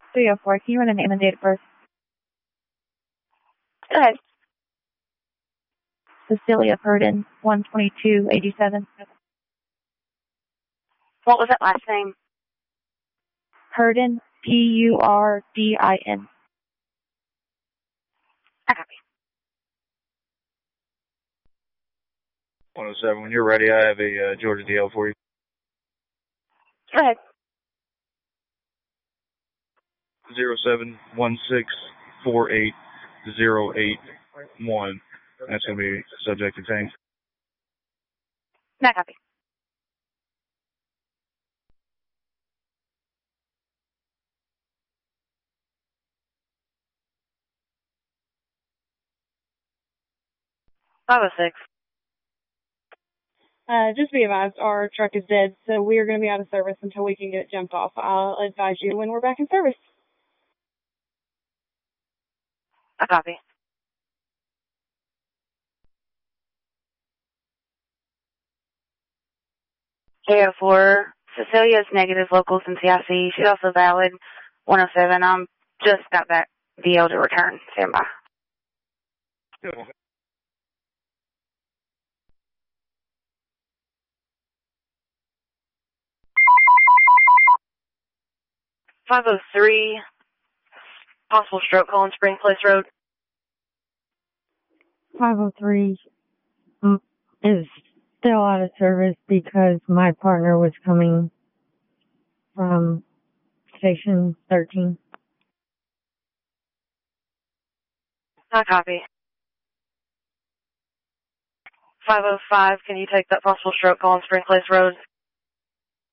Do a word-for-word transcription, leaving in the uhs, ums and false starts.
three oh four, can you run a name and date of birth? Go ahead. Cecilia Purdon, one twenty-two eighty-seven. What was that last name? Purdon, P U R D I N. I copy. one oh seven, when you're ready, I have a uh, Georgia D L for you. Go ahead. zero seven one six four eight zero eight one. That's going to be subject to tank. I copy. five oh six. Uh, just be advised, our truck is dead, so we are going to be out of service until we can get it jumped off. I'll advise you when we're back in service. I copy. three oh four. Cecilia's negative locals in T I C. She's also valid. one oh seven. I'm just got back D L to return. Stand by. five oh three. Possible stroke call on Spring Place Road. five oh three is still out of service because my partner was coming from station thirteen. I copy. five oh five, can you take that possible stroke call on Spring Place Road?